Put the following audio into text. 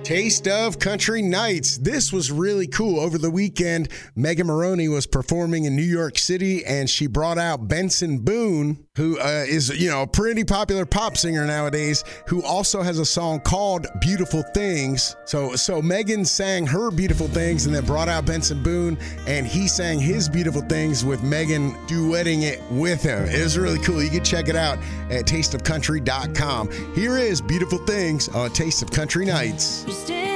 Taste of Country Nights. This was really cool. Over the weekend, Megan Moroney was performing in New York City, and she brought out Benson Boone, who is, a pretty popular pop singer nowadays, who also has a song called Beautiful Things. So Megan sang her Beautiful Things and then brought out Benson Boone, and he sang his Beautiful Things with Megan duetting it with him. It was really cool. You can check it out at tasteofcountry.com. Here is Beautiful Things on Taste of Country Nights.